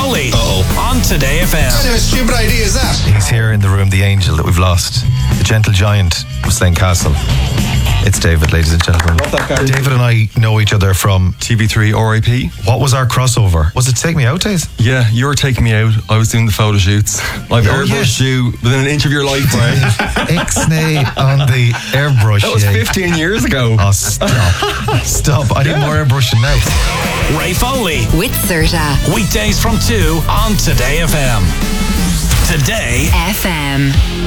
Foley on Today FM. What kind of a stupid idea is that? He's here in the room, the angel that we've lost, the gentle giant of Slane Castle. It's David, ladies and gentlemen. David and I know each other from TV3 RIP. What was our crossover? Was it Take Me Out days? Yeah, you were taking me out. I was doing the photo shoots. I've airbrushed you within an inch of your life, right? Ixnay on the airbrush. That was 15 years ago. Oh, stop. I need more airbrushing now. Ray Foley. With Serta. Weekdays from 2 on Today FM. Today FM.